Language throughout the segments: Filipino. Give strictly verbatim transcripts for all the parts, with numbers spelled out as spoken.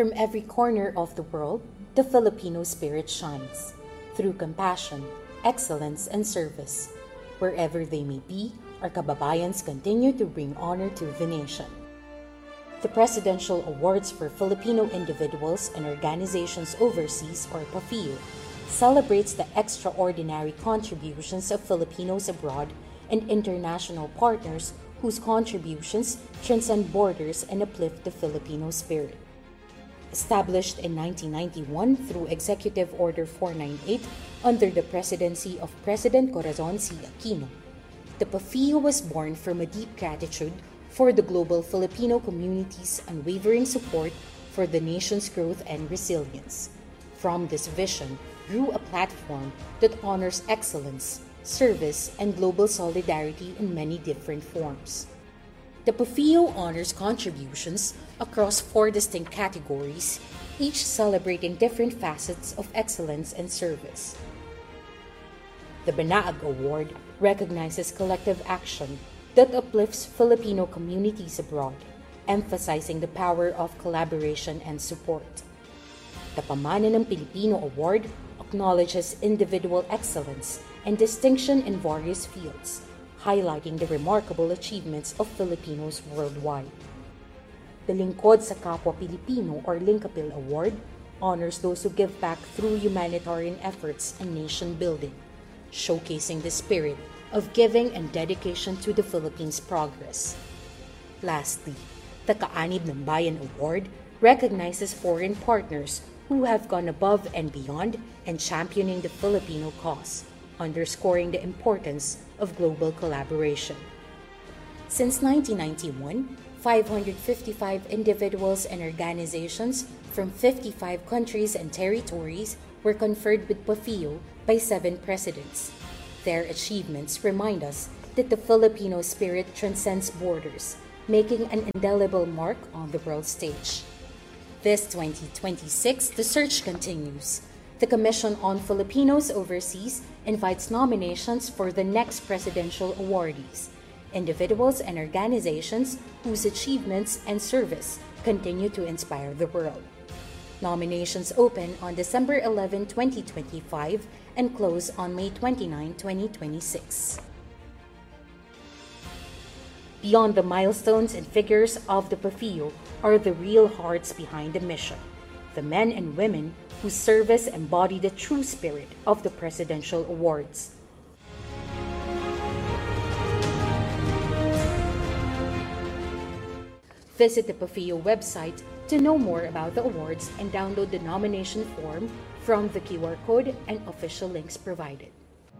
From every corner of the world, the Filipino spirit shines through compassion, excellence, and service. Wherever they may be, our kababayans continue to bring honor to the nation. The Presidential Awards for Filipino Individuals and Organizations Overseas, or PAFIO, celebrates the extraordinary contributions of Filipinos abroad and international partners whose contributions transcend borders and uplift the Filipino spirit. Established in nineteen ninety-one through Executive Order four ninety-eight under the presidency of President Corazon C. Aquino, the PAFIO was born from a deep gratitude for the global Filipino community's unwavering support for the nation's growth and resilience. From this vision grew a platform that honors excellence, service, and global solidarity in many different forms. The PAFIO honors contributions across four distinct categories, each celebrating different facets of excellence and service. The Banaag Award recognizes collective action that uplifts Filipino communities abroad, emphasizing the power of collaboration and support. The Pamana ng Pilipino Award acknowledges individual excellence and distinction in various fields, highlighting the remarkable achievements of Filipinos worldwide. The Lingkod sa Kapwa Pilipino or Linkapil Award honors those who give back through humanitarian efforts and nation building, showcasing the spirit of giving and dedication to the Philippines' progress. Lastly, the Kaanib ng Bayan Award recognizes foreign partners who have gone above and beyond in championing the Filipino cause, underscoring the importance of global collaboration. Since nineteen ninety-one, five hundred fifty-five individuals and organizations from fifty-five countries and territories were conferred with PAFIO by seven presidents. Their achievements remind us that the Filipino spirit transcends borders, making an indelible mark on the world stage. This twenty twenty-six, the search continues. The Commission on Filipinos Overseas invites nominations for the next presidential awardees, individuals and organizations whose achievements and service continue to inspire the world. Nominations open on December eleventh, twenty twenty-five and close on May twenty-ninth, twenty twenty-six. Beyond the milestones and figures of the PAFIO are the real hearts behind the mission, the men and women whose service embody the true spirit of the Presidential Awards. Visit the PAFIO website to know more about the awards and download the nomination form from the Q R code and official links provided.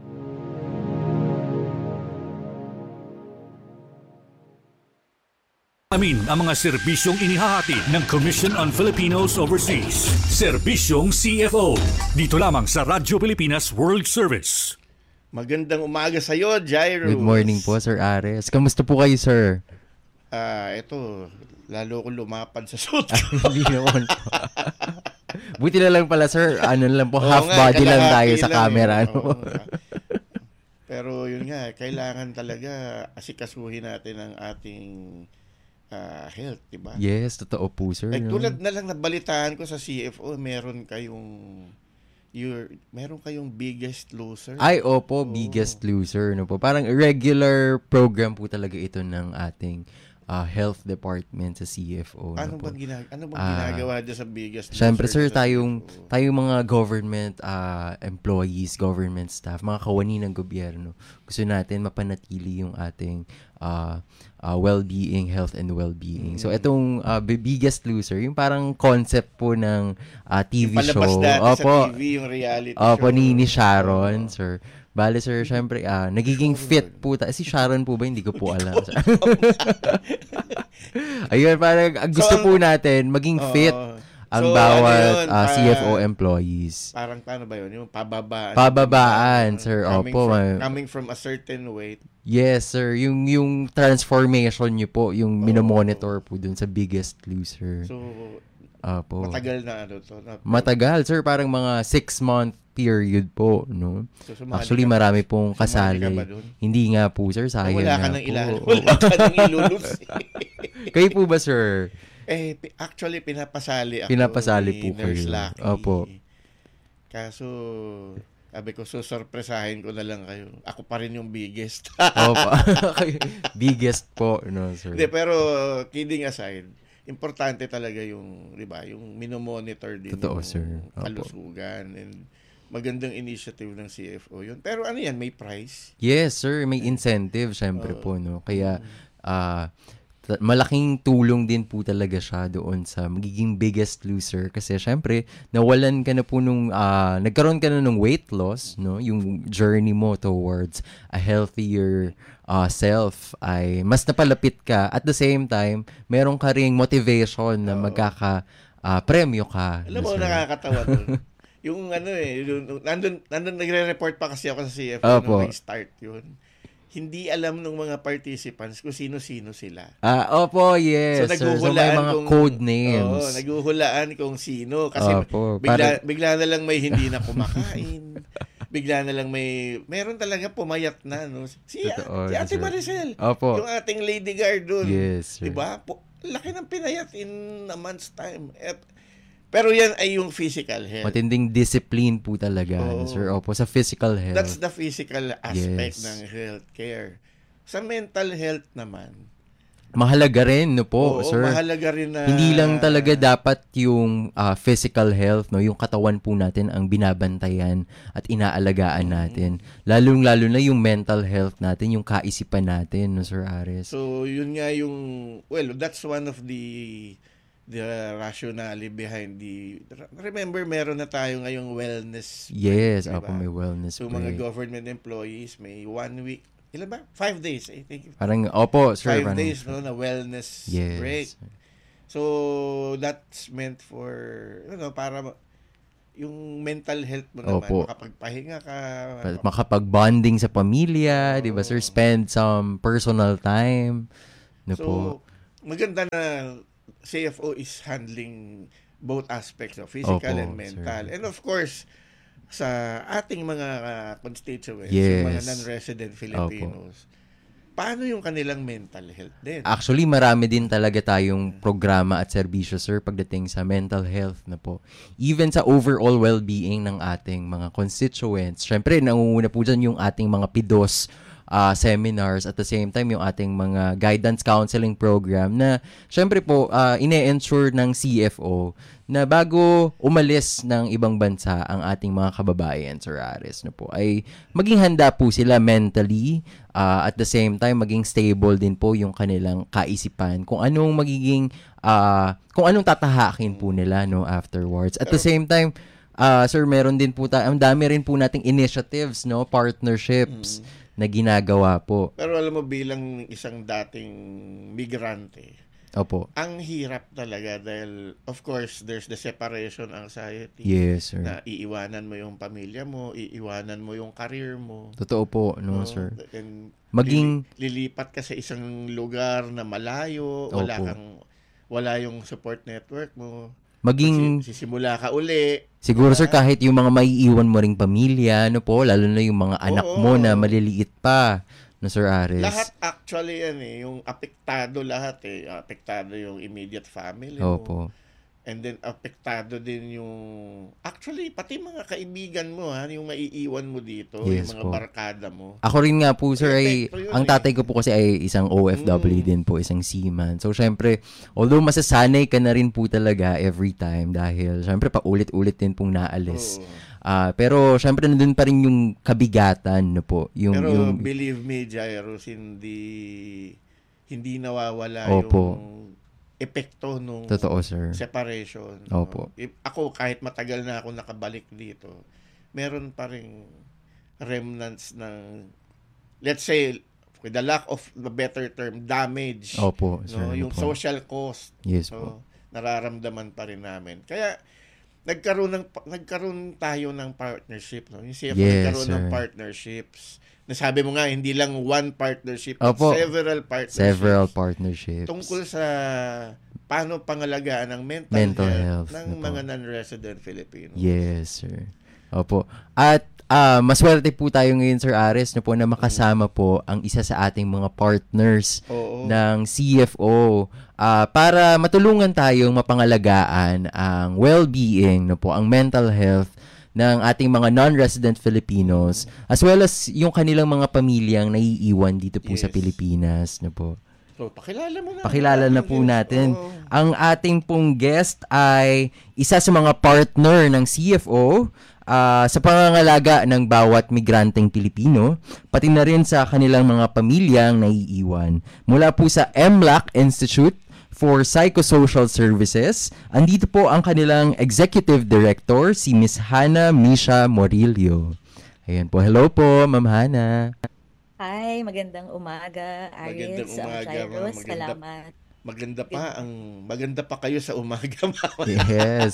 Amin ang mga serbisyong inihahati ng Commission on Filipinos Overseas. Serbisyong C F O. Dito lamang sa Radyo Pilipinas World Service. Magandang umaga sa iyo, Jairus. Good morning po, Sir Ares. Kamusta po kayo, sir? Ah, uh, ito, lalo ko lumapad sa suit ko. Hindi naman po. Buti na lang pala, sir. Ano lang po, Oo half nga, body lang tayo sa camera. Eh. No? Pero yun nga, kailangan talaga asikasuhin natin ang ating uh, health, diba? Yes, totoo po, sir. Like, no? tulad na lang nabalitaan ko sa C F O, meron kayong Your, meron kayong Biggest Loser? Ay, opo, oh. Biggest Loser. No po? Parang regular program po talaga ito ng ating uh, health department sa C F O. Ano no bang, ginag- ano bang uh, ginagawa dyan sa Biggest Siyempre, Loser? Sir, tayong, tayong mga government uh, employees, government staff, mga kawani ng gobyerno, gusto natin mapanatili yung ating uh, uh, well-being, health and well-being. Mm. So, itong uh, Biggest Loser, yung parang concept po ng uh, T V yung show. Palabas dati Opo, sa T V, yung reality opo, show. ni, ni Sharon, oh. Sir. Bale, sir, syempre, uh, nagiging fit po. Ta- si Sharon po ba? Hindi ko po alam. Ayun, parang gusto so, po natin maging fit uh, ang so, bawat ano uh, C F O employees. Parang paano ba yun? Yung pababaan. Pababaan, uh, sir. Coming Opo. From, coming from a certain weight. Yes, sir. Yung yung transformation nyo po, yung oh. minomonitor po dun sa Biggest Loser. So, Opo. matagal na ano to? Na, matagal, sir. Parang mga six-month period po, no? So, actually, ka, marami pong kasali. Hindi nga po, sir. Sayang wala nga ka nang po. Ilan, wala ka nang ilulubs. Kayo po ba, sir? Eh, pi- actually, pinapasali ako Pinapasali ni po Nurse kayo. Lucky. Opo. Kaso, sabi ko, susurpresahin ko na lang kayo. Ako pa rin yung biggest. Opo. Biggest po, no, sir. Hindi, pero kidding aside, importante talaga yung, di ba, yung minomonitor din Totoo, yung sir. Opo. kalusugan. And magandang initiative ng C F O yun. Pero ano yan, may price? Yes, sir. May incentive, syempre Oo. po, no? Kaya, ah, ta- malaking tulong din po talaga siya doon sa magiging biggest loser. Kasi, syempre, nawalan ka na po nung, ah, nagkaroon ka na ng weight loss, no? Yung journey mo towards a healthier ah, self ay mas napalapit ka. At the same time, meron ka ring motivation na magkaka, ah, premyo ka. Alam no, mo, sir? nakakatawa doon. Yung ano eh, yung, nandun, nandun nagre-report pa kasi ako sa C F O Opo. nung may start yun. Hindi alam ng mga participants kung sino-sino sila. Ah, opo, yes. So, sir. So, may naghuhulaan mga kung, code names. Oo, naghuhulaan kung sino. Kasi Opo, bigla, para- bigla na lang may hindi na kumakain. Bigla na lang may, meron talaga pumayat na. No? Si, Totoo, si Ate sir. Maricel. Opo. Yung ating lady guard doon. Yes, sir. Diba? Po, laki ng pinayat in a month's time. At, pero yan ay yung physical health. Matinding discipline po talaga, Oo. sir. Opo, sa physical health. That's the physical aspect Yes. ng healthcare. Sa mental health naman, Mahalaga rin, no po, oo, sir. mahalaga rin na Hindi lang talaga dapat yung ah, physical health, no, yung katawan po natin ang binabantayan at inaalagaan natin. Lalong-lalo na yung mental health natin, yung kaisipan natin, no, Sir Ares. So, yun nga yung, well, that's one of the the rationale behind the, remember, meron na tayo ngayong wellness break, Yes, diba? opo, may wellness So, mga break. government employees, may one week, ilan ba? Five days, I think. Parang, opo, sir. Five parang- days, no, na wellness Yes. break. So, that's meant for, ano, para ma- yung mental health mo naman, Opo. makapagpahinga ka. Pa- Makapag-bonding sa pamilya, di ba, sir? Spend some personal time. No So, po. maganda na C F O is handling both aspects of physical Opo, and mental. sir. And of course, sa ating mga uh, constituents, Yes. yung mga non-resident Filipinos, paano yung kanilang mental health din? Actually, marami din talaga tayong programa at serbisyo, sir, pagdating sa mental health na po. Even sa overall well-being ng ating mga constituents. Siyempre, nangunguna po dyan yung ating mga P I D O S uh, seminars, at the same time yung ating mga guidance counseling program na syempre po uh, ine-ensure ng C F O na bago umalis ng ibang bansa ang ating mga kababayan, Sir Ares, no po, ay maging handa po sila mentally, uh, at the same time maging stable din po yung kanilang kaisipan kung anong magiging uh, kung anong tatahakin po nila, no, afterwards. At the same time, uh, sir, meron din po tayo, ang dami rin po nating initiatives, no, partnerships na ginagawa po. Pero alam mo, bilang isang dating migrante, Opo. ang hirap talaga dahil, of course, there's the separation anxiety. Yes, sir. Na iiwanan mo yung pamilya mo, iiwanan mo yung career mo. Totoo po, no, no? sir. And Maging- lili- lilipat ka sa isang lugar na malayo, wala Opo. kang wala yung support network mo. Maging, Kasi sisimula ka uli. siguro, diba? sir, kahit yung mga maiiwan mo ring pamilya, no po, lalo na yung mga anak Oo. mo na maliliit pa, no, Sir Ares. Lahat actually yan eh, yung apektado lahat eh. Apektado yung immediate family mo. Opo. And then apektado din yung, actually, pati mga kaibigan mo ha, yung maiiwan mo dito, Yes yung mga po. barkada mo. Ako rin nga po, sir, ay, Epekto yun ang eh. tatay ko po kasi ay isang O F W Mm. din po, isang seaman. So, syempre, although masasanay ka na rin po talaga every time dahil, syempre, paulit-ulit din pong naalis. Oo. Ah, pero, syempre, nandun pa rin yung kabigatan, no po. Yung, Pero yung, believe me, Jairus, hindi hindi nawawala Opo. yung epekto nung totoo, sir. separation. Opo. No? If, ako, kahit matagal na ako nakabalik dito, meron pa rin remnants ng, let's say, with the lack of the better term, damage. Opo, sir. No? ano Yung po. social cost. Yes no? po. Nararamdaman pa rin namin. Kaya, nagkaroon ng nagkaroon tayo ng partnership, no? Yung C F O Yes, nagkaroon ng sir. partnerships. Nasabi mo nga, hindi lang one partnership, Opo. but several partnerships. Several partnerships. Tungkol sa paano pangalagaan ng mental, Mental health, health, ng ano po. mga non-resident Filipinos. Yes, sir. Opo. At ah, maswerte po tayo ngayon, Sir Ares, na po na makasama po ang isa sa ating mga partners Oo. ng C F O ah, para matulungan tayong mapangalagaan ang well-being, no po, ang mental health ng ating mga non-resident Filipinos as well as yung kanilang mga pamilyang naiiwan dito po sa Yes. Pilipinas, no po. So, pakilala mo na. Pakilala na Ang po guest. natin. Oo. Ang ating pong guest ay isa sa mga partner ng C F O ah, sa pangangalaga ng bawat migranteng Pilipino, pati na rin sa kanilang mga pamilyang naiiwan. Mula po sa M L A C Institute for Psychosocial Services, andito po ang kanilang Executive Director, si Miss Hana Misha Morillo. Ayan po. Hello po, Ma'am Hana. Hi, magandang umaga, Magandang Aris, um, umaga, Jairus, ma'am. Maganda- salamat. Maganda pa ang maganda pa kayo sa umaga, ma'am. Yes.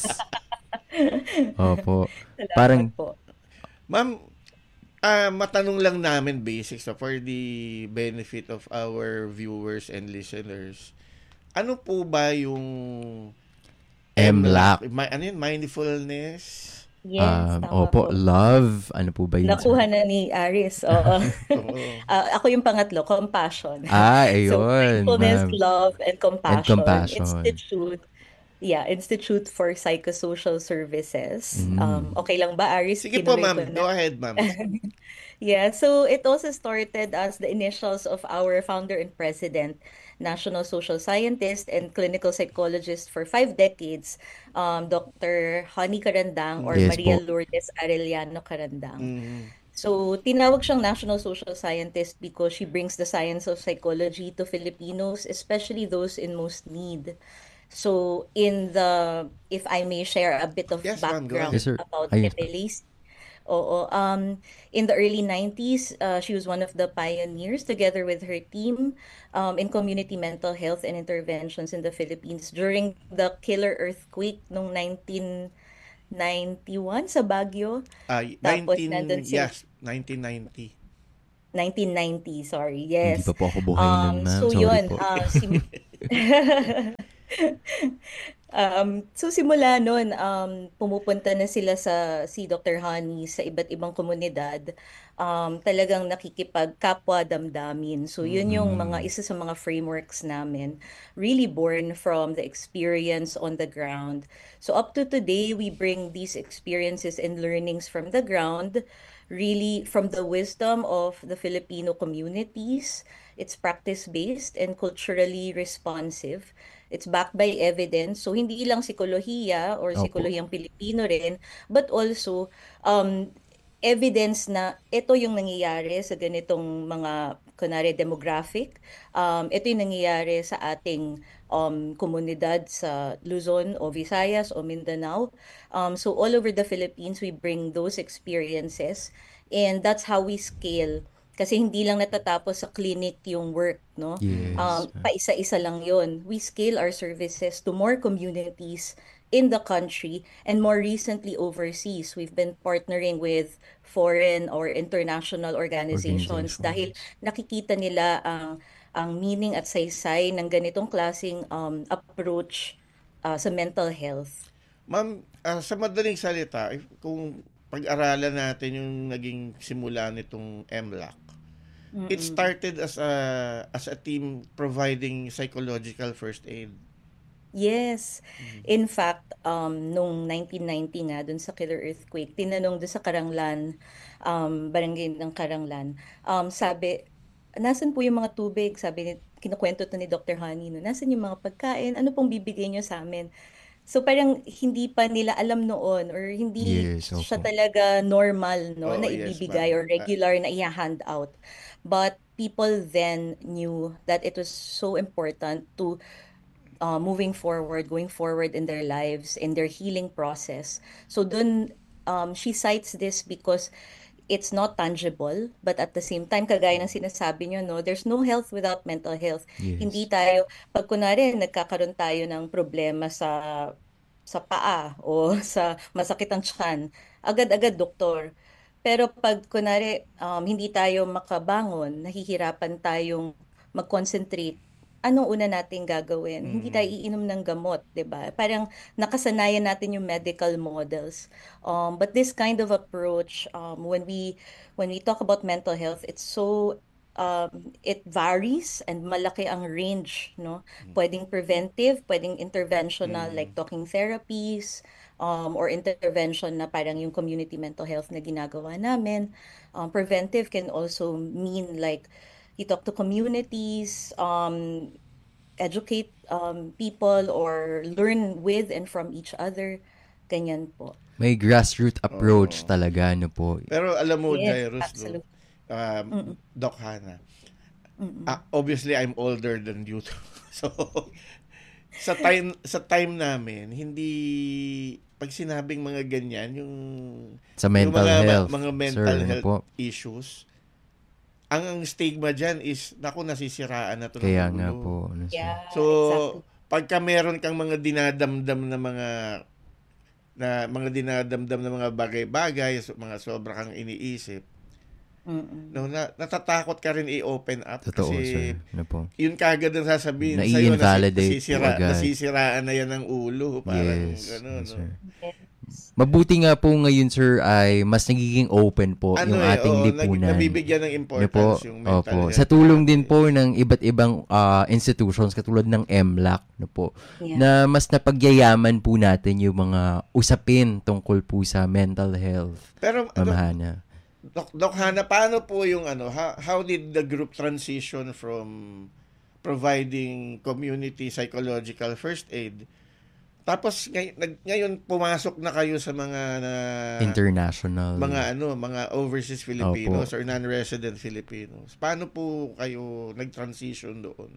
Opo. Salamat Parang po. Ma'am, ah matanong lang namin basic so for the benefit of our viewers and listeners. Ano po ba yung M L A C? Ma- ano yun? Mindfulness? Yes, Um, tama opo, po. love. Ano po ba yun? Nakuha na ni Aris, oo. Oo. Ah, ako yung pangatlo, compassion. Ah, So, ayun, mindfulness, ma'am. love, and compassion. compassion. Institute, yeah, Institute for Psychosocial Services. Mm. Um, okay lang ba, Aris? Sige po, Tinuloy ma'am. ko na. Go ahead, ma'am. Yeah, so it also started as the initials of our founder and president, national social scientist and clinical psychologist for five decades, um, Doctor Honey Carandang or Yes Maria po. Lourdes Arellano Carandang. Mhm. So, tinawag siyang national social scientist because she brings the science of psychology to Filipinos, especially those in most need. So, in the, if I may share a bit of Yes, ma'am, go background ahead. Yes, sir. about Ayun. Emelis. Oo, um, in the early nineties, uh, she was one of the pioneers together with her team um, in community mental health and interventions in the Philippines during the killer earthquake noong nineteen ninety-one sa Baguio. Ah, Tapos nineteen nandun si yes, nineteen ninety. nineteen ninety, sorry. Hindi Yes. pa po ako buhay nun, Um, ma'am. so Sorry yun, po. ah, sim- um, so simula nun, um, pumupunta na sila sa si Doctor Honey sa iba't ibang komunidad. Um, talagang nakikipagkapwa damdamin. So yun yung mga isa sa mga frameworks namin, really born from the experience on the ground. So up to today, we bring these experiences and learnings from the ground, really from the wisdom of the Filipino communities. It's practice-based and culturally responsive. It's backed by evidence. So hindi lang psikolohiya or Opo. psikolohiyang Pilipino rin, but also um, evidence na ito yung nangyayari sa ganitong mga, kunwari, demographic. Um, ito yung nangyayari sa ating um, komunidad sa Luzon o Visayas o Mindanao. Um, so all over the Philippines, we bring those experiences and that's how we scale. Kasi hindi lang natatapos sa clinic yung work, no? Yes. Um, paisa-isa lang yon. We scale our services to more communities in the country and more recently overseas. We've been partnering with foreign or international organizations, Organizations. dahil nakikita nila ang ang meaning at saysay ng ganitong klaseng um, approach uh, sa mental health. Ma'am, ah, sa madaling salita, if- kung pag-aralan natin yung naging simula nitong M L A C, it started as a as a team providing psychological first aid. Yes. In fact, um, nung nineteen ninety nga, dun sa killer earthquake, tinanong dun sa Karanglan, um, barangay ng Karanglan, um, sabi, nasan po yung mga tubig? Sabi, ni, kinukwento to ni Doctor Honey, no? Nasan yung mga pagkain? Ano pong bibigay nyo sa amin? So parang hindi pa nila alam noon or hindi Yes, opo. siya talaga normal, no, Oo, na yes, ibibigay ma'am. or regular na i-hand out. But people then knew that it was so important to uh, moving forward, going forward in their lives, in their healing process. So dun, um, she cites this because it's not tangible, but at the same time, kagaya ng sinasabi nyo, no, there's no health without mental health. Yes. Hindi tayo, pag kunwari, nagkakaroon tayo ng problema sa sa paa o sa masakit ang tiyan, agad-agad doktor. Pero pag kunwari, um, hindi tayo makabangon, nahihirapan tayong mag-concentrate, anong una nating gagawin? Mm. Hindi tayo iinom ng gamot, 'di ba? Parang nakasanayan natin yung medical models. Um, but this kind of approach, um, when we when we talk about mental health, it's so um, it varies and malaki ang range, no? Pwedeng preventive, pwedeng interventional, mm. like talking therapies, um, or intervention na parang yung community mental health na ginagawa namin. Um, preventive can also mean like you talk to communities, um, educate um, people, or learn with and from each other. Ganyan po. May grassroots approach Oo. talaga, ano po. Pero alam mo, Yes, Jairus, no, absolutely. um, Mm-mm. Doc Hannah, Mm-mm. ah, obviously I'm older than you. So, sa time sa time namin, hindi pag sinabing mga ganyan, yung Sa yung mental mga, health. mga mental sir, ano health po. issues, ang, ang stigma dyan is, naku, nasisiraan na to ng Kaya ulo. nga po. Ano, sir. Yeah, So, exactly. pagka meron kang mga dinadamdam na mga na mga dinadamdam na mga bagay-bagay, so, mga sobra kang iniisip, Mm-mm. no, na, natatakot ka rin i-open up Totoo, kasi sir. Ano po. yun kagad ang sasabihin sa'yo, Nai-invalidate nasi, nasisira, po agad. nasisiraan na yan ng ulo. Parang Yes. gano'n, yes, no? sir. Yes. Mabuti nga po ngayon, sir, ay mas nagiging open po Ano yung eh, ating oo, nag- lipunan. nabibigyan ng Ano importance po, yung mental opo. health. Sa tulong din po ng iba't ibang ah, institutions katulad ng M L A C, no po, Yeah. na mas napagyayaman po natin yung mga usapin tungkol po sa mental health. Pero, Ma'am ano, Hannah. Doc, Doc Hannah, paano po yung ano, how, how did the group transition from providing community psychological first aid? Tapos ngay, nag, ngayon pumasok na kayo sa mga na, International. mga ano, mga overseas Filipinos or non-resident Filipinos. Paano po kayo nag-transition doon?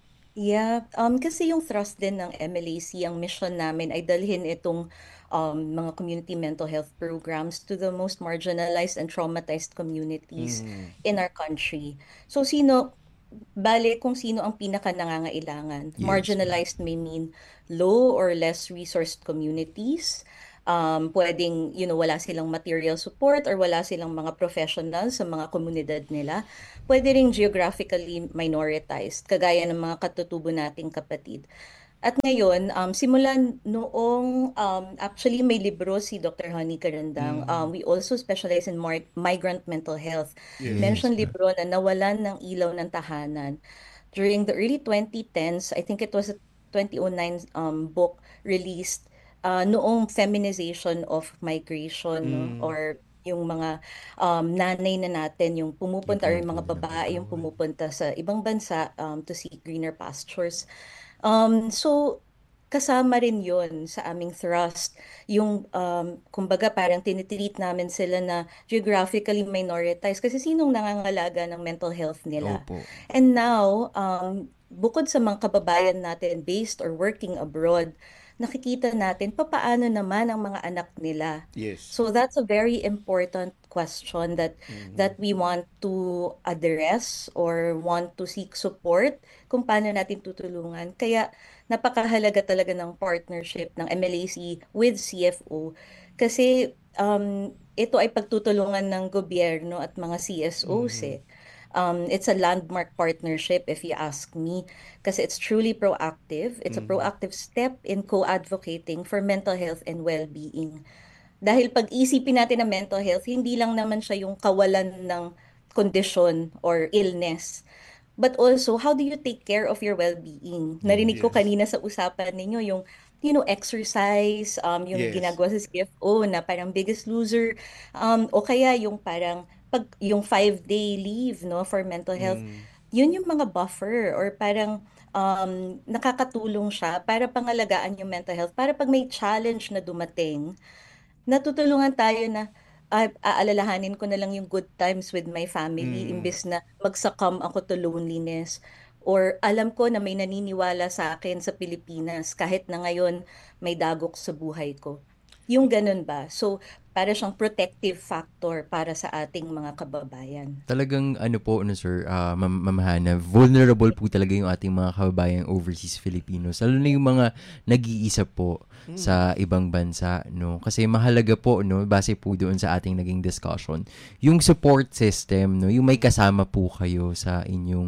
Yeah, um, kasi yung thrust din ng M L A C, ang mission namin ay dalhin itong um, mga community mental health programs to the most marginalized and traumatized communities in our country. So sino, bale kung sino ang pinaka nangangailangan. Yes. Marginalized may mean low or less resourced communities. Um, pwedeng, you know, wala silang material support or wala silang mga professionals sa mga komunidad nila. Pwede ring geographically minoritized, kagaya ng mga katutubo nating kapatid. At ngayon, um, simulan noong, um, actually may libro si Doctor Honey Carandang. Um, we also specialize in mar- migrant mental health. Yes. Mention libro na nawalan ng ilaw ng tahanan. During the early twenty tens, I think it was a twenty oh nine um, book released uh, noong feminization of migration, no? Or yung mga um, nanay na natin, yung pumupunta, or yung mga babae yung pumupunta sa ibang bansa um, to seek greener pastures. Um, so, kasama rin yun sa aming thrust. Yung, um, kumbaga, parang tinitreat namin sila na geographically minoritized kasi sinong nangangalaga ng mental health nila. Opo. And now, um, bukod sa mga kababayan natin based or working abroad, nakikita natin papaano naman ang mga anak nila. Yes. So that's a very important question that that we want to address or want to seek support kung paano natin tutulungan. Kaya napakahalaga talaga ng partnership ng M L A C with C F O kasi um, ito ay pagtutulungan ng gobyerno at mga C S Os eh. Um, it's a landmark partnership if you ask me kasi it's truly proactive. It's a proactive step in co-advocating for mental health and well-being. Dahil pag isipin natin ang mental health, hindi lang naman siya yung kawalan ng kondisyon or illness. But also, how do you take care of your well-being? Narinig ko Yes. kanina sa usapan ninyo yung you know, exercise, um, yung Yes. ginagawa sa C F O na parang Biggest Loser, um, o kaya yung parang pag yung five-day leave, no, for mental health, yun yung mga buffer or parang um, nakakatulong siya para pangalagaan yung mental health. Para pag may challenge na dumating, natutulungan tayo na ah, aalalahanin ko na lang yung good times with my family imbes na mag-succumb ako to loneliness. Or alam ko na may naniniwala sa akin sa Pilipinas kahit na ngayon may dagok sa buhay ko. Yung ganun ba? So, para siyang protective factor para sa ating mga kababayan. Talagang ano po, ano sir, uh, Ma'am Ma'am Hannah, vulnerable po talaga yung ating mga kababayang overseas Filipinos. Lalo na yung mga nag-iisa po mm. sa ibang bansa, no? Kasi mahalaga po, no, base po doon sa ating naging discussion, yung support system, no, yung may kasama po kayo sa inyong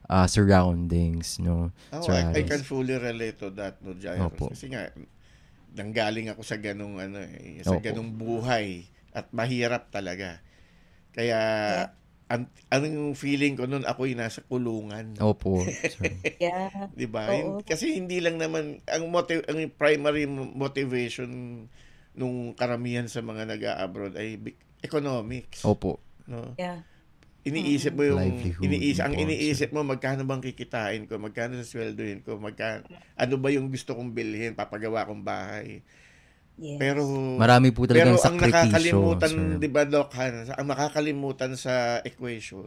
uh, surroundings, no? Oh, Sir I, I can Aris. fully relate to that, no, Jairus. Opo. Kasi nga, nanggaling ako sa ganung ano eh, sa Opo. ganung buhay at mahirap talaga. Kaya Yeah. ang ang feeling ko noon ako'y nasa kulungan. Opo, sir. Yeah. 'Di ba? Oo. Kasi hindi lang naman ang motiv ang primary motivation nung karamihan sa mga nag-a-abroad ay bi- economics, Opo. no? Yeah. Iniisip mo yung Livelihood, iniisip ang opo, iniisip mo magkano bang kikitain ko, magkano sa sweldohin ko, magkano ano ba yung gusto kong bilhin, papagawa kong bahay. Yes. Pero Marami po pero talagang ang sakripisyo, nakakalimutan, sir. 'di ba, Doc Han, ang nakakalimutan sa equation,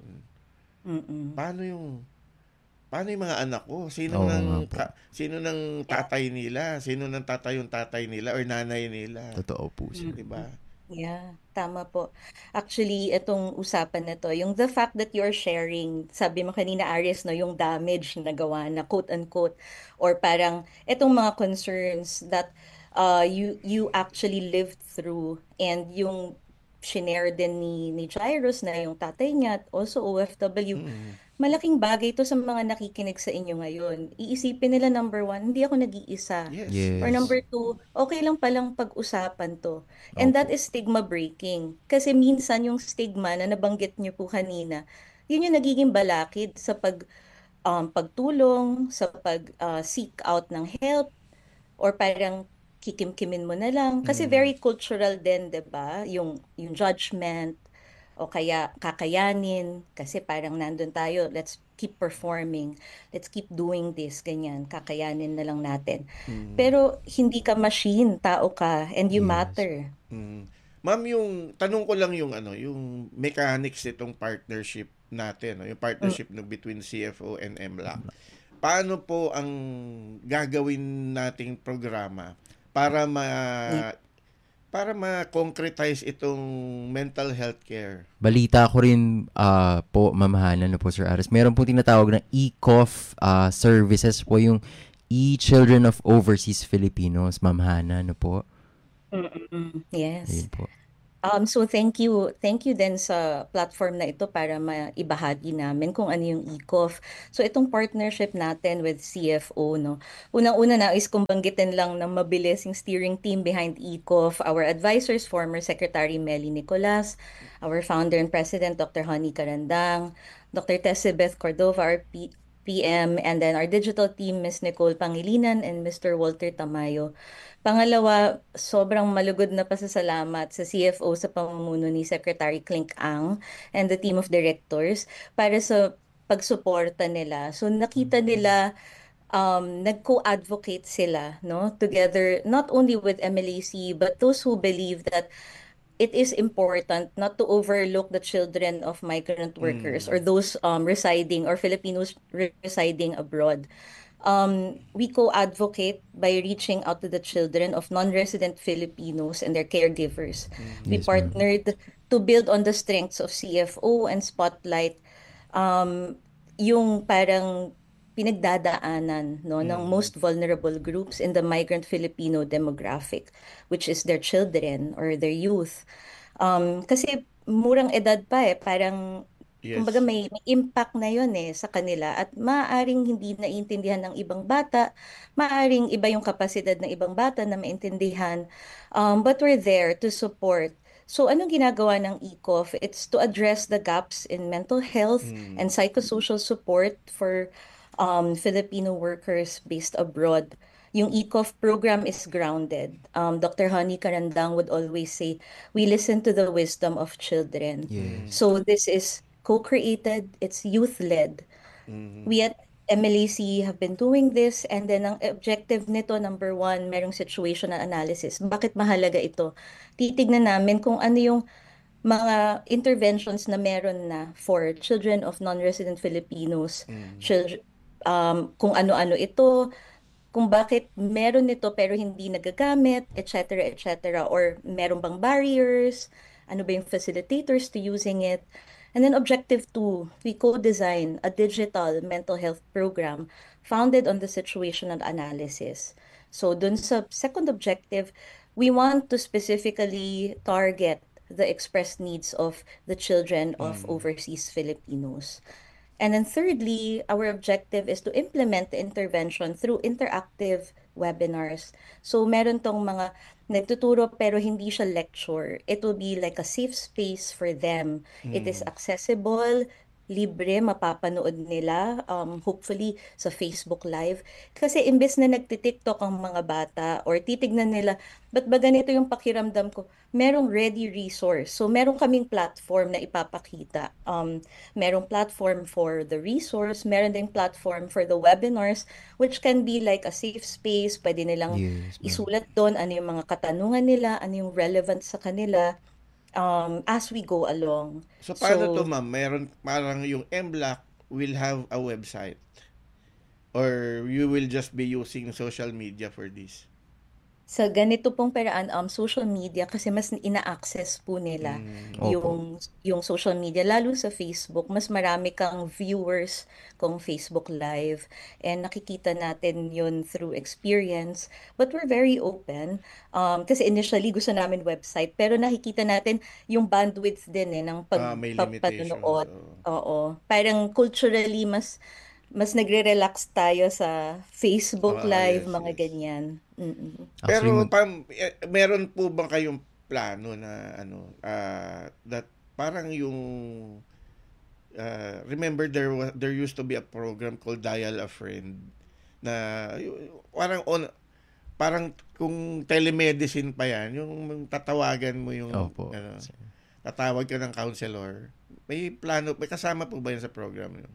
Mm-mm. paano yung paano yung mga anak ko? Sino Oo nang nga po. ka- sino nang tatay nila? Sino nang tatay yung tatay nila or nanay nila? Totoo po, sir. 'Di ba? Yeah, tama po. Actually, itong usapan na to, yung the fact that you're sharing, sabi mo kanina, Aris, no, yung damage na gawa na quote-unquote, or parang itong mga concerns that uh, you you actually lived through, and yung shinare din ni, ni Jairus na yung tatay niya at also O F W, Mm. malaking bagay to sa mga nakikinig sa inyo ngayon. Iisipin nila, number one, hindi ako nag-iisa. Yes. Or Yes. number two, okay lang palang pag-usapan to. And that Opo. is stigma breaking. Kasi minsan yung stigma na nabanggit niyo po kanina, yun yung nagiging balakid sa pag um, pagtulong, sa pag uh, seek out ng help, or parang kikimkimin mo na lang. Kasi Mm. very cultural din, 'di ba? Yung yung judgment o kaya kakayanin, kasi parang nandun tayo, let's keep performing, let's keep doing this, ganyan, kakayanin na lang natin. Mm. Pero hindi ka machine, tao ka, and you Yes. matter. Mm. Ma'am, yung tanong ko lang yung ano, yung mechanics nitong partnership natin, no? Yung partnership no, between C F O and M L A C. Paano po ang gagawin nating programa para ma para ma-concretize itong mental health care? Balita ko rin ah, po, Ma'am Hana, no po, Sir Aris. Meron po tinatawag na E C O F ah, services po, yung E-Children of Overseas Filipinos, Ma'am Hana, no po. Mm-mm. Yes. Ayun po. Um, so thank you, thank you din sa platform na ito para maibahagi namin kung ano yung E C O F. So itong partnership natin with C F O, no. Unang-una nais kong banggitin lang na mabilis yung steering team behind E C O F, our advisors, former Secretary Melly Nicolas, our founder and president, Doctor Honey Carandang, Doctor Tessibeth Cordova, our P- PM, and then our digital team, Miz Nicole Pangilinan and Mister Walter Tamayo. Pangalawa, sobrang malugod na pasasalamat sa C F O sa pamumuno ni Secretary Clink Ang and the team of directors para sa pagsuporta nila. So nakita nila, um, nag-co-advocate sila, no, together, not only with M L A C, but those who believe that it is important not to overlook the children of migrant workers or those um, residing or Filipinos re- residing abroad. Um, we co-advocate by reaching out to the children of non-resident Filipinos and their caregivers. We Yes, ma'am. partnered to build on the strengths of C F O and spotlight um, yung parang pinagdadaanan, no, ng most vulnerable groups in the migrant Filipino demographic, which is their children or their youth. Um, kasi murang edad pa eh, parang Yes. kumbaga may, may impact na yun eh sa kanila, at maaaring hindi naiintindihan ng ibang bata, maaaring iba yung kapasidad ng ibang bata na maintindihan, um, but we're there to support. So anong ginagawa ng E C O F? It's to address the gaps in mental health and psychosocial support for um, Filipino workers based abroad. Yung E C O F program is grounded. Um, Doctor Honey Carandang would always say, we listen to the wisdom of children. Yes. So this is co-created, it's youth-led. We at M L A C have been doing this, and then ang objective nito, number one, merong situational analysis. Bakit mahalaga ito? Titignan namin kung ano yung mga interventions na meron na for children of non-resident Filipinos, children, um, kung ano-ano ito, kung bakit meron nito pero hindi nagagamit, et cetera, et cetera, or meron bang barriers, ano ba yung facilitators to using it. And then objective two, we co-design a digital mental health program founded on the situational analysis. So dun sa second objective, we want to specifically target the expressed needs of the children of overseas Filipinos. And then thirdly, our objective is to implement the intervention through interactive webinars. So meron tong mga nagtuturo pero hindi siya lecture. It will be like a safe space for them. It is accessible, libre, mapapanood nila, um, hopefully sa Facebook Live. Kasi imbes na nagtitiktok ang mga bata or titignan nila, ba't ba ganito yung pakiramdam ko? Merong ready resource. So meron kaming platform na ipapakita. Um, merong platform for the resource, meron ding platform for the webinars, which can be like a safe space. Pwede nilang Yes, ma'am. isulat doon ano yung mga katanungan nila, ano yung relevant sa kanila um, as we go along. So, paano to, So, ma'am? Meron, parang yung M-Block will have a website? Or you will just be using social media for this? sa ganito pong paraan, um, social media, kasi mas ina-access po nila Opo. yung, yung social media, lalo sa Facebook, mas marami kang viewers kung Facebook Live, and nakikita natin yun through experience, but we're very open, um, kasi initially gusto namin website, pero nakikita natin yung bandwidth din eh, ng Ah, may limitations. pagpapanood. Oo. Oo, parang culturally, mas mas nagre-relax tayo sa Facebook Ah, Live, yes, mga yes. ganyan. Mm-mm. Pero Actually, pam, eh, meron po ba kayong plano na ano ah, that parang yung ah, remember there was there used to be a program called Dial a Friend na y- parang on parang kung telemedicine pa yan, yung tatawagan mo yung opo. ano, tatawag ka ng counselor. May plano, may kasama po ba yan sa program yun?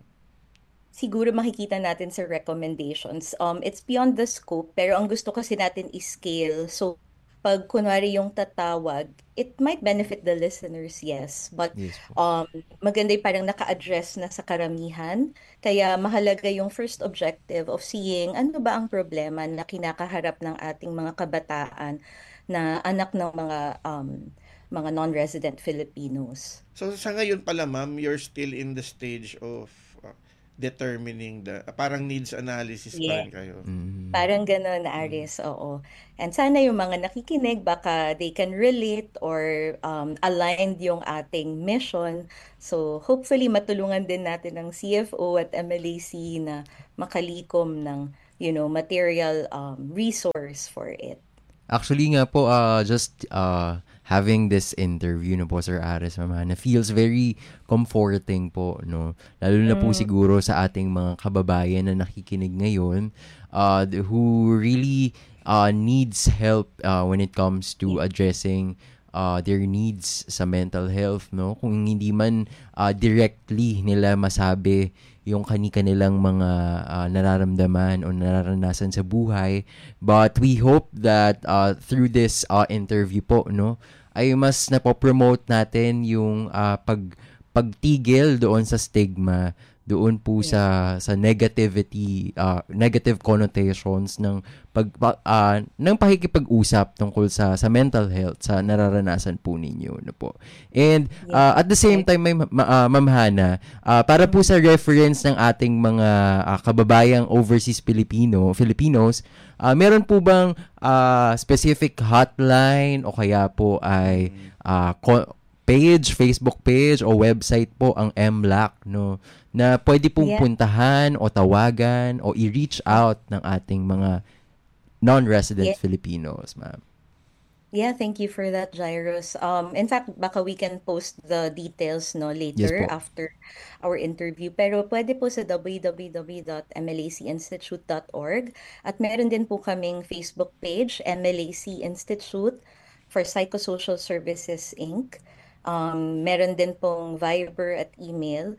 Siguro makikita natin sa recommendations. Um, it's beyond the scope, pero ang gusto kasi natin is-scale. So, pag kunwari yung tatawag, it might benefit the listeners, yes. But Yes po. um, maganda yung parang naka-address na sa karamihan. Kaya mahalaga yung first objective of seeing ano ba ang problema na kinakaharap ng ating mga kabataan na anak ng mga um, mga non-resident Filipinos. So sa ngayon pala, ma'am, you're still in the stage of uh, determining the parang needs analysis pa Yeah. rin kayo. Mm. Parang gano'n, Aris, oo. And sana yung mga nakikinig, baka they can relate or um, aligned yung ating mission. So hopefully matulungan din natin ng C F O at M L A C na makalikom ng, you know, material um, resource for it. Actually nga po, uh, just uh, having this interview na po, Sir Aris, Mama, na feels very comforting po, no? Lalo na po siguro sa ating mga kababayan na nakikinig ngayon, uh, who really uh, needs help uh, when it comes to addressing uh, their needs sa mental health, no? Kung hindi man uh, directly nila masabi yung kani-kanilang mga uh, nararamdaman o nararanasan sa buhay. But we hope that uh, through this uh, interview po, no, ay mas napopromote natin yung uh, pag pagtigil doon sa stigma, doon po sa sa negativity, uh, negative connotations ng pag uh, ng pakikipag-usap tungkol sa sa mental health sa nararanasan po ninyo, no po. And uh, at the same time, may ma- uh, Ma'am Hana, uh, para po sa reference ng ating mga uh, kababayang overseas Filipino, Filipinos, uh, meron po bang uh, specific hotline o kaya po ay uh, co- page, Facebook page o website po ang M L A C, no, na pwede pong Yeah. puntahan o tawagan o i-reach out ng ating mga non-resident Yeah. Filipinos, ma'am. Yeah, thank you for that, Jairus. Um, in fact, baka we can post the details no later po. after our interview. Pero pwede po sa w w w dot m l a c institute dot org at meron din po kaming Facebook page, M L A C Institute for Psychosocial Services Incorporated. Um, meron din pong Viber at email.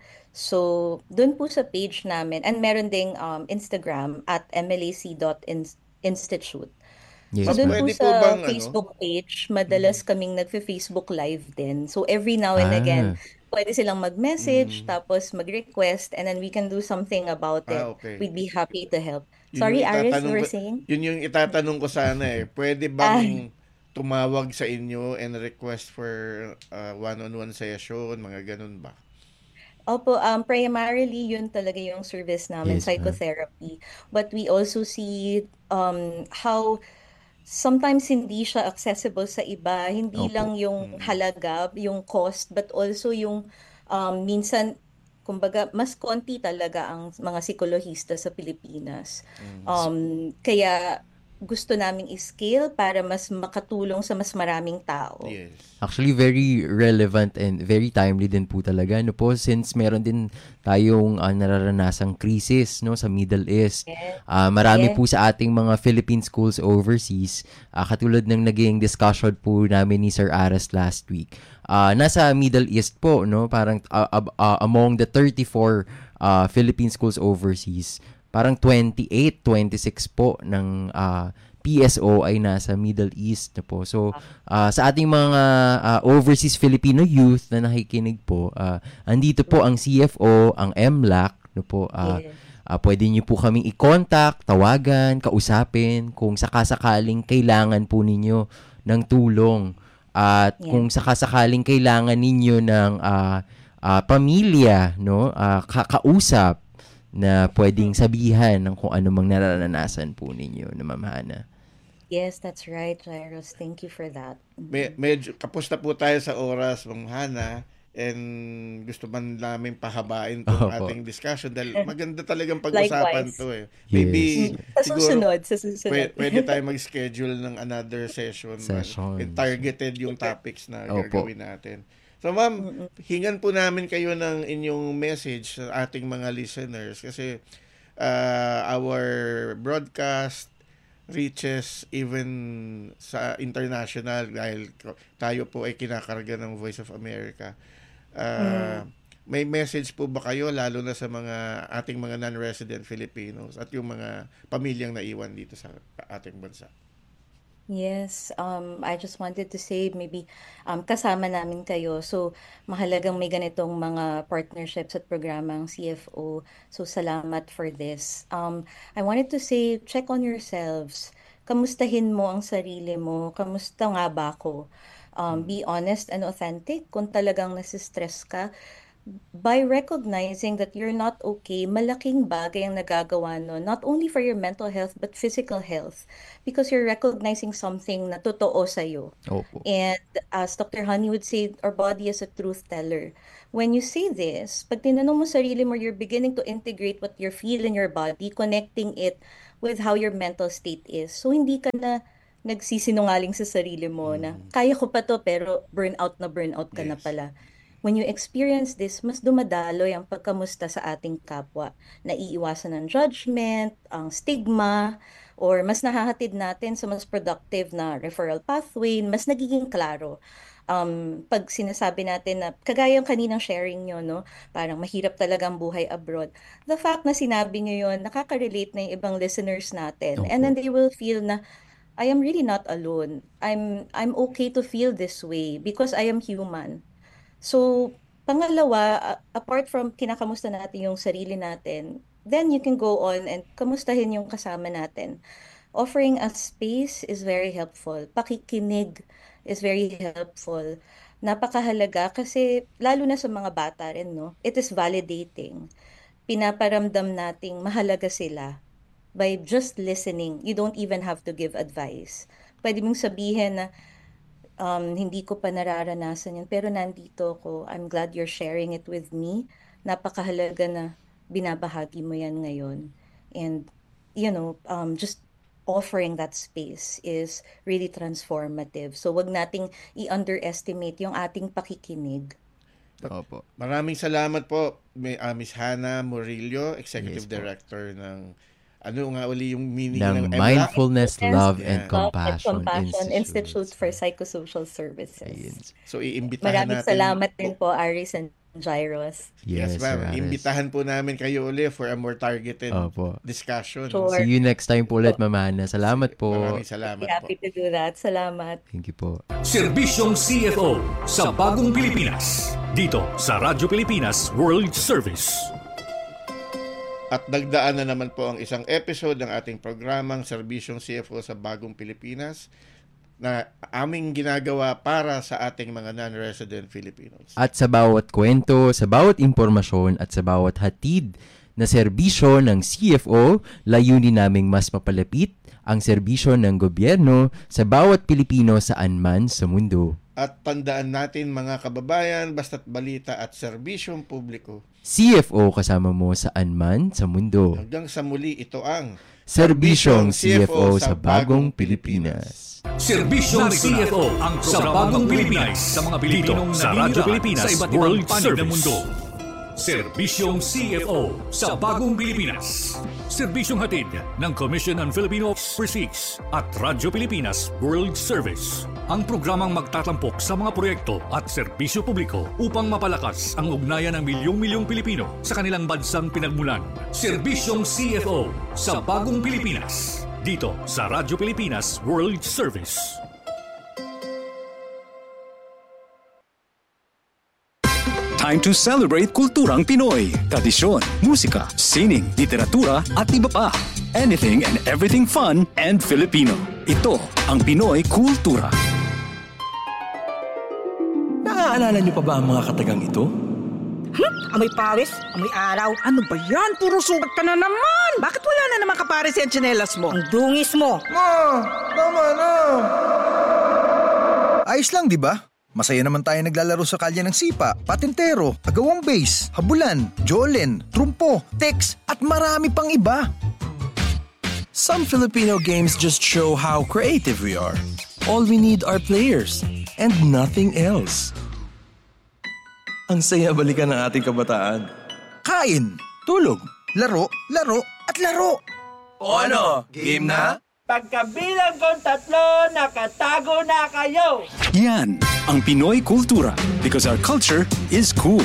So, dun po sa page namin, and meron ding um, Instagram at m l a c dot institute. Yes, So, dun ma'am. po Pwede po sa bang ano? Facebook page, madalas kaming nagfe-Facebook Live din. So, every now and Ah. again, pwede silang mag-message, tapos mag-request, and then we can do something about it. Ah, okay. We'd be happy to help. Yun Sorry, yung Aris, itatanong you were ko- saying? Yun yung itatanong ko sana eh. Pwede bang tumawag sa inyo and request for uh, one-on-one session, mga ganun ba? Opo, um, primarily yun talaga yung service namin, Yes, ma'am. psychotherapy. But we also see um, how sometimes hindi siya accessible sa iba. Hindi Opo. lang yung halaga, yung cost, but also yung um, minsan Kumbaga, mas konti talaga ang mga psikolohista sa Pilipinas. Um, kaya gusto naming i-scale para mas makatulong sa mas maraming tao. Yes. Actually, very relevant and very timely din po talaga, no po, since meron din tayong uh, nararanasang crisis, no, sa Middle East. Yes. Uh, marami Yes. po sa ating mga Philippine schools overseas, uh, katulad ng naging discussion po namin ni Sir Aras last week. Uh, nasa Middle East po, no, parang uh, uh, uh, among the thirty-four uh, Philippine schools overseas, parang twenty-eight, twenty-six po ng uh, P S O ay nasa Middle East na po. So, uh, sa ating mga uh, overseas Filipino youth na nakikinig po, uh, andito po ang C F O, ang M L A C, no po. Uh, Yes. uh, pwede niyo po kaming i-contact, tawagan, kausapin kung sakasakaling kailangan po ninyo ng tulong. At Yeah. kung sakasakaling kailangan ninyo ng uh, uh, pamilya, no, uh, kakausap, na pwedeng sabihan ng kung ano mang nararanasan po ninyo na Ma'am Hana. Yes, that's right, Jairus. Thank you for that. Me- medyo kapos na po tayo sa oras, Ma'am Hana, and gusto man namin pahabain itong Opo. ating discussion dahil maganda talagang pag-usapan Likewise. to eh. Maybe Sa siguro susunod, sa susunod. pwede, pwede tayo mag-schedule ng another session. Session. And targeted yung topics na Opo. gagawin natin. So ma'am, hingan po namin kayo ng inyong message sa ating mga listeners kasi uh, our broadcast reaches even sa international dahil tayo po ay kinakarga ng Voice of America. Uh, May message po ba kayo lalo na sa mga ating mga non-resident Filipinos at yung mga pamilyang naiwan dito sa ating bansa? Yes, um, I just wanted to say maybe um, kasama namin kayo. So, mahalagang may ganitong mga partnerships at programang C F O. So, salamat for this. Um, I wanted to say, check on yourselves. Kamustahin mo ang sarili mo. Kamusta nga ba ako? Um, be honest and authentic. Kung talagang nasistress ka, by recognizing that you're not okay, malaking bagay ang nagagawa no, not only for your mental health but physical health because you're recognizing something na totoo sa'yo. Opo. And as Doctor Honey would say, our body is a truth teller. When you say this, pag tinanong mo sarili mo, you're beginning to integrate what you feel in your body, connecting it with how your mental state is. So hindi ka na nagsisinungaling sa sarili mo na kaya ko pa to pero burnout na burnout ka na Yes. pala. When you experience this, mas dumadaloy ang pagkamusta sa ating kapwa. Naiiwasan ng judgment, ang stigma, or mas nahahatid natin sa mas productive na referral pathway, mas nagiging klaro. Um, pag sinasabi natin na, kagaya yung kaninang sharing nyo, no? Parang mahirap talagang buhay abroad. The fact na sinabi nyo yun, nakaka-relate na yung ibang listeners natin. And then they will feel na, I am really not alone. I'm I'm okay to feel this way because I am human. So, pangalawa, a- apart from kinakamusta natin yung sarili natin, then you can go on and kamustahin yung kasama natin. Offering a space is very helpful. Pakikinig is very helpful. Napakahalaga kasi lalo na sa mga bata rin, no? It is validating. Pinaparamdam nating mahalaga sila by just listening. You don't even have to give advice. Pwede mong sabihin na, Um, hindi ko pa nararanasan yun, pero nandito ako. I'm glad you're sharing it with me. Napakahalaga na binabahagi mo yan ngayon. And, you know, um, just offering that space is really transformative. So, wag nating i-underestimate yung ating pakikinig. Opo. Maraming salamat po, May- uh, Miss Hana Murillo, Executive Yes po. Director ng ano nga uli yung meaning Ng ng M L A C? Mindfulness, Yes. Love, Yeah. and Compassion, Compassion Institute. Institute for Psychosocial Services. Ayun. So iimbitahan Maraming natin. salamat din po, Aris and Jairos. Yes, Yes, ma'am. Sir Aris. Imbitahan po namin kayo uli for a more targeted Opo. discussion. Sure. See you next time po ulit, Ma'am Hana. Salamat po. Maraming salamat Be po. happy to do that. Salamat. Thank you po. Serbisyong C F O sa Bagong Pilipinas. Dito sa Radyo Pilipinas World Service. At nagdaan na naman po ang isang episode ng ating programang Serbisyong C F O sa Bagong Pilipinas na aming ginagawa para sa ating mga non-resident Filipinos. At sa bawat kwento, sa bawat impormasyon at sa bawat hatid na serbisyo ng C F O, layunin naming mas mapalapit ang serbisyo ng gobyerno sa bawat Pilipino saan man sa mundo. At tandaan natin mga kababayan, basta't balita at serbisyong publiko. C F O kasama mo saan man sa mundo. Hanggang sa muli, ito ang Serbisyong C F O sa Bagong Pilipinas. Serbisyong C F O ang sa Bagong Pilipinas sa mga Pilipinong sa Radyo Pilipinas sa iba't ibang panig ng mundo. Serbisyong C F O sa Bagong Pilipinas. Serbisyong hatid ng Commission on Filipino Overseas at Radyo Pilipinas World Service. Ang programang magtatampok sa mga proyekto at serbisyo publiko upang mapalakas ang ugnayan ng milyong-milyong Pilipino sa kanilang bansang pinagmulan. Serbisyong C F O sa Bagong Pilipinas. Dito sa Radyo Pilipinas World Service. Time to celebrate kulturang Pinoy. Tradisyon, musika, sining, literatura at iba pa. Anything and everything fun and Filipino. Ito ang Pinoy Kultura. Naaalala niyo pa ba ang mga katagang ito? Hmm? Amoy pawis? Amoy araw? Ano ba yan? Puro sugat ka na naman! Bakit wala na naman kapares yung tsinelas mo? Ang dungis mo! Ma! Tama na! Ayos lang, di ba? Masaya naman tayo naglalaro sa kalye ng sipa, patintero, agawang base, habulan, jolen, trumpo, tex, at marami pang iba. Some Filipino games just show how creative we are. All we need are players and nothing else. Ang saya balikan ng ating kabataan. Kain, tulog, laro, laro, at laro. O ano, game na? Pagkabilang kong tatlo, nakatago na kayo! Yan ang Pinoy Kultura because our culture is cool.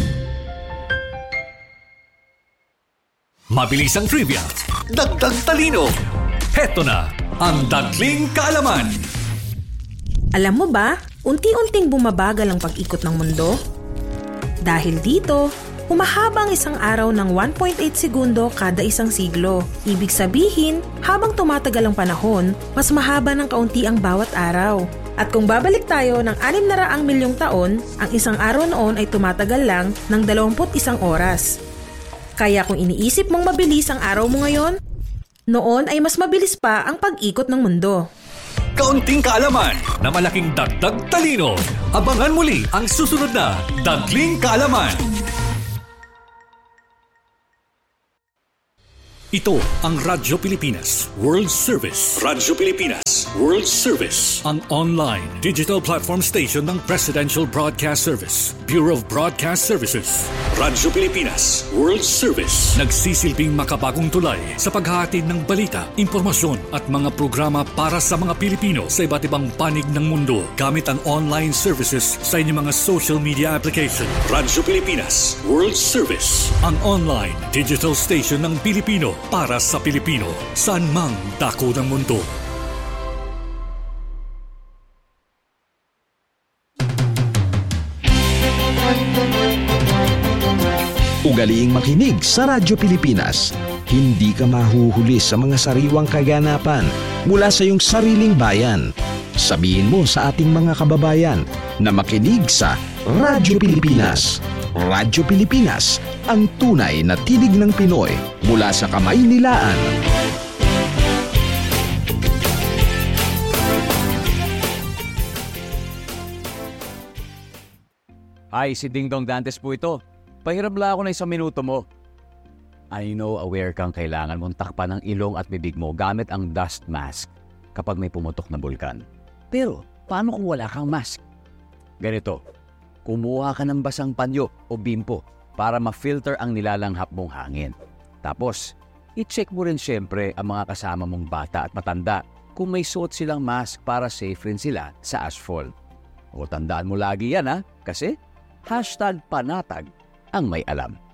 Mabilis ang trivia, dagdag talino. Heto na ang Dagling Kaalaman. Alam mo ba, unti-unting bumabagal ang pag-ikot ng mundo? Dahil dito, humahaba ang isang araw ng one point eight segundo kada isang siglo. Ibig sabihin, habang tumatagal ang panahon, mas mahaba ng kaunti ang bawat araw. At kung babalik tayo ng anim na raang milyong taon, ang isang araw noon ay tumatagal lang ng dalawampu't isang oras. Kaya kung iniisip mong mabilis ang araw mo ngayon, noon ay mas mabilis pa ang pag-ikot ng mundo. Kaunting kaalaman na malaking dagdag talino. Abangan muli ang susunod na Dagling Kaalaman. Ito ang Radyo Pilipinas World Service. Radyo Pilipinas World Service. Ang online digital platform station ng Presidential Broadcast Service, Bureau of Broadcast Services. Radyo Pilipinas World Service. Nagsisilbing makabagong tulay sa paghahatid ng balita, impormasyon at mga programa para sa mga Pilipino sa iba't ibang panig ng mundo gamit ang online services sa inyong mga social media application. Radyo Pilipinas World Service. Ang online digital station ng Pilipino para sa Pilipino, saan mang dako ng mundo. Ugaliing makinig sa Radyo Pilipinas. Hindi ka mahuhuli sa mga sariwang kaganapan mula sa iyong sariling bayan. Sabihin mo sa ating mga kababayan na makinig sa Radyo Pilipinas. Radyo Pilipinas, ang tunay na tinig ng Pinoy mula sa kamay nilaan. Hi, si Ding Dong Dantes po ito. Pahiram lang ako ng isang minuto mo. I know aware kang kailangan mong takpan ang ilong at bibig mo gamit ang dust mask kapag may pumutok na bulkan. Pero, paano kung wala kang mask? Ganito, kumuha ka ng basang panyo o bimpo para ma-filter ang nilalanghap mong hangin. Tapos, i-check mo rin syempre ang mga kasama mong bata at matanda kung may suot silang mask para safe rin sila sa ashfall. O tandaan mo lagi yan ha, kasi hashtag panatag ang may alam.